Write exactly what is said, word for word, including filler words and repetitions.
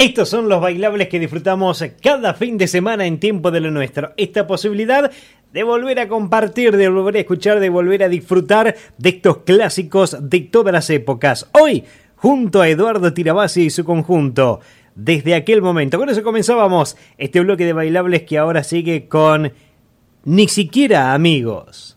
Estos son los bailables que disfrutamos cada fin de semana en Tiempo de lo Nuestro. Esta posibilidad de volver a compartir, de volver a escuchar, de volver a disfrutar de estos clásicos de todas las épocas. Hoy, junto a Eduardo Tirabassi y su conjunto, desde aquel momento. Con eso comenzábamos este bloque de bailables que ahora sigue con Ni siquiera amigos.